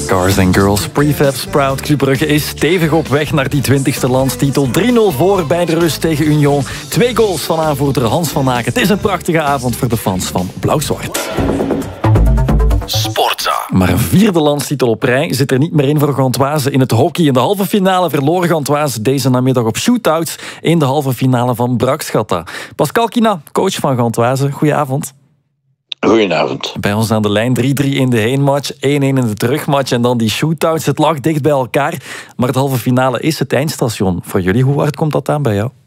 Cars and Girls, Prefab Sprout. Club Brugge is stevig op weg naar die 20e landstitel. 3-0 voor bij de rust tegen Union. 2 goals van aanvoerder Hans van Aken. Het is een prachtige avond voor de fans van Blauw-Zwart. Sportza. Maar een 4e landstitel op rij zit er niet meer in voor Gantoise in het hockey. In de halve finale verloor Gantoise deze namiddag op shootouts in de halve finale van Brugge. Pascal Kina, coach van Gantoise. Goedenavond. Goedenavond. Bij ons aan de lijn 3-3 in de heenmatch, 1-1 in de terugmatch en dan die shootouts. Het lag dicht bij elkaar, maar het halve finale is het eindstation. Voor jullie, hoe hard komt dat aan bij jou?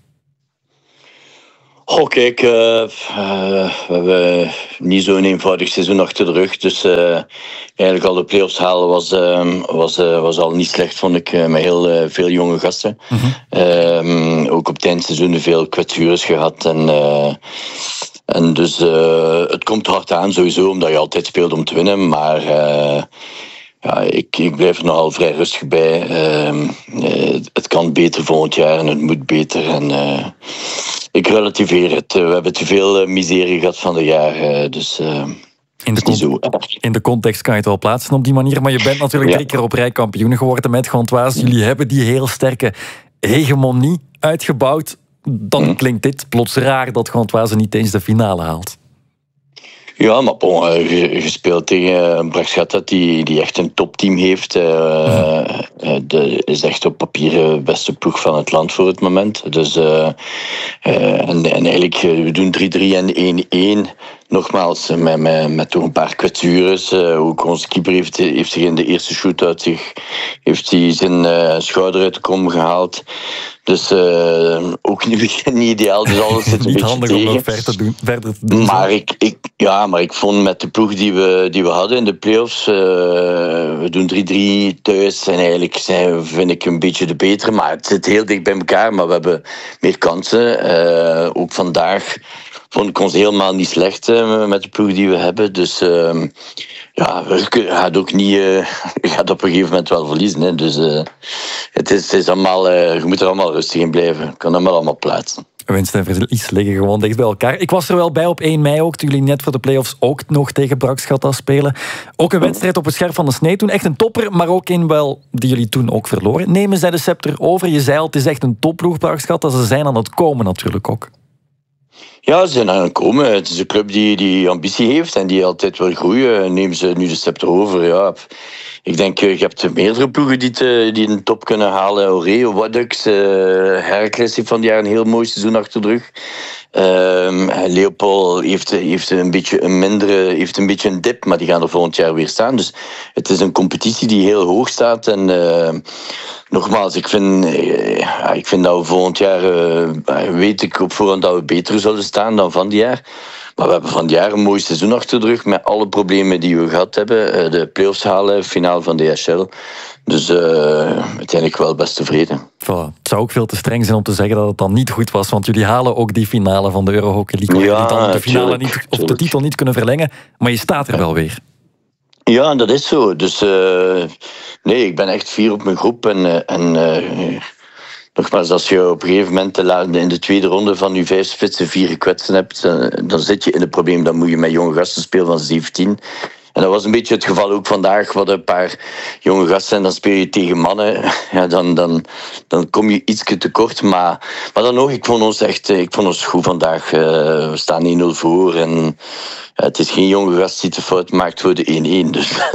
Oh, kijk, we hebben niet zo'n eenvoudig seizoen achter de rug. Dus eigenlijk al de play-offs halen was al niet slecht, vond ik. Met heel veel jonge gasten. Ook op het eindseizoen veel kwetsures gehad. En dus het komt hard aan sowieso, omdat je altijd speelt om te winnen. Maar ik blijf er nogal vrij rustig bij. Het kan beter volgend jaar en het moet beter. En ik relativeer het. We hebben te veel miserie gehad van de jaar. Dus in de context kan je het wel plaatsen op die manier. Maar je bent natuurlijk 3 keer op rij kampioen geworden met Gantoise. Jullie hebben die heel sterke hegemonie uitgebouwd. Dan klinkt dit plots raar dat Gantoise niet eens de finale haalt. Ja, maar je speelt tegen een Brugge die echt een topteam heeft. Is echt op papier de beste ploeg van het land voor het moment. Dus, en eigenlijk, we doen 3-3 en 1-1. Nogmaals, met toch een paar kwetsures. Ook onze keeper heeft zich in de eerste shootout zijn schouder uit de kom gehaald. Dus ook niet ideaal. Dus alles zit een niet beetje handig tegen. om nog verder te doen. Maar ik vond met de ploeg die we hadden in de play-offs, we doen 3-3 thuis en eigenlijk vind ik een beetje de betere. Maar het zit heel dicht bij elkaar, maar we hebben meer kansen. Ook vandaag vond ik ons helemaal niet slecht met de ploeg die we hebben. Dus je gaat ook niet... je gaat op een gegeven moment wel verliezen. Hè. Dus het is allemaal... je moet er allemaal rustig in blijven. Je kan allemaal plaatsen. Winst en verlies liggen gewoon dicht bij elkaar. Ik was er wel bij op 1 mei ook, toen jullie net voor de play-offs ook nog tegen Brugge spelen. Ook een wedstrijd op het scherp van de snee toen. Echt een topper, maar ook in wel die jullie toen ook verloren. Nemen zij de scepter over? Je zei al, het is echt een topploeg, Brugge. Ze zijn aan het komen natuurlijk ook. Ja, ze zijn aan het komen. Het is een club die ambitie heeft en die altijd wil groeien. Nemen ze nu de scepter over, ja... Ik denk, je hebt meerdere ploegen die een top kunnen halen. Oreo, Waddux, Heracles heeft van die jaar een heel mooi seizoen achter de rug. Leopold heeft een beetje een dip, maar die gaan er volgend jaar weer staan. Dus het is een competitie die heel hoog staat. En nogmaals, ik vind dat we volgend jaar... weet ik op voorhand dat we beter zullen staan dan van die jaar. Maar we hebben van het jaar een mooi seizoen achter de rug met alle problemen die we gehad hebben. De play-offs halen, finale van DHL. Dus uiteindelijk wel best tevreden. Voilà. Het zou ook veel te streng zijn om te zeggen dat het dan niet goed was. Want jullie halen ook die finale van de Euro Hockey League. Ja, dan de finale of de titel niet kunnen verlengen. Maar je staat er wel weer. Ja, dat is zo. Dus nee, ik ben echt fier op mijn groep. Nogmaals, als je op een gegeven moment in de tweede ronde van je 5 spitsen 4 gekwetsten hebt, dan zit je in het probleem. Dan moet je met jonge gasten spelen van 17. En dat was een beetje het geval ook vandaag. We hadden een paar jonge gasten en dan speel je tegen mannen. Ja, dan kom je iets tekort. Maar dan nog, ik vond ons goed vandaag. We staan 1-0 voor. En het is geen jonge gast die de fout maakt voor de 1-1.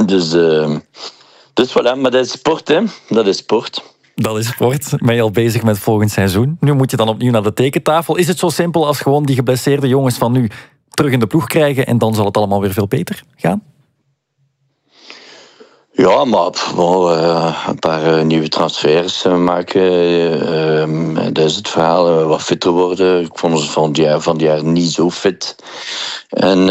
Dus voilà, maar dat is sport, hè. Dat is sport. Dat is sport. Ben je al bezig met volgend seizoen? Nu moet je dan opnieuw naar de tekentafel. Is het zo simpel als gewoon die geblesseerde jongens van nu terug in de ploeg krijgen en dan zal het allemaal weer veel beter gaan? Ja, maar een paar nieuwe transfers maken. Dat is het verhaal. Wat fitter worden. Ik vond ons van het jaar niet zo fit. En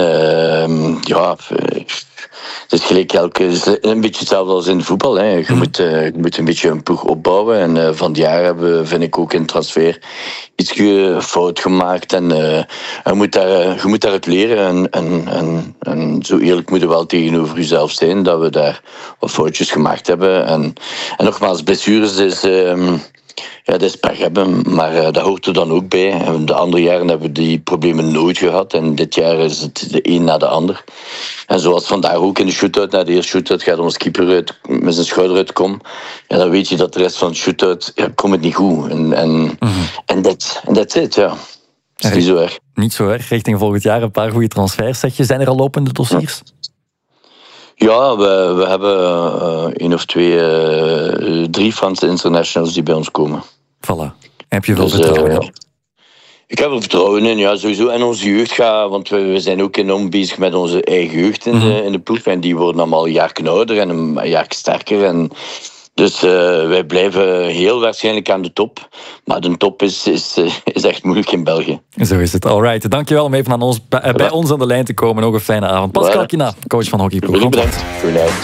het is gelijk een beetje hetzelfde als in voetbal. Hè. Je moet een beetje een ploeg opbouwen. En van het jaar hebben we, vind ik, ook in transfer iets fout gemaakt. En je moet daaruit leren. En zo eerlijk moet je wel tegenover jezelf zijn dat we daar wat foutjes gemaakt hebben. En nogmaals, blessures dat is pech hebben, maar dat hoort er dan ook bij. En de andere jaren hebben we die problemen nooit gehad. En dit jaar is het de een na de ander. En zoals vandaag ook in de shootout, na de eerste shootout gaat onze keeper met zijn schouder uitkomen. Ja, dan weet je dat de rest van de shootout komt het niet goed. En that's it, ja. Dat is niet zo erg. Niet zo erg. Richting volgend jaar een paar goede transfers, zeg je. Zijn er al lopende dossiers? Ja, we hebben 1 of 2, 3 Franse internationals die bij ons komen. Voilà. Heb je veel vertrouwen in? Ik heb er vertrouwen in, ja, sowieso. En onze jeugd gaat, want we zijn ook enorm bezig met onze eigen jeugd in de ploeg. En die worden allemaal een jaar ouder en een jaar sterker. En dus wij blijven heel waarschijnlijk aan de top. Maar de top is echt moeilijk in België. Zo is het. Alright, dankjewel om even bij ons aan de lijn te komen. Nog een fijne avond. Pascal Kina, coach van Hockeyploeg. Bedankt. Goedenavond.